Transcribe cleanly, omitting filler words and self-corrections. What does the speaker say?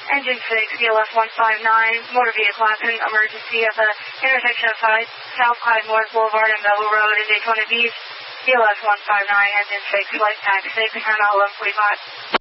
Engine 6, VLF 159, motor vehicle accident, emergency at the intersection of South Clyde North Boulevard and Bevel Road in Daytona Beach. VLF 159, engine 6, flight pack 6, timeout 11:45.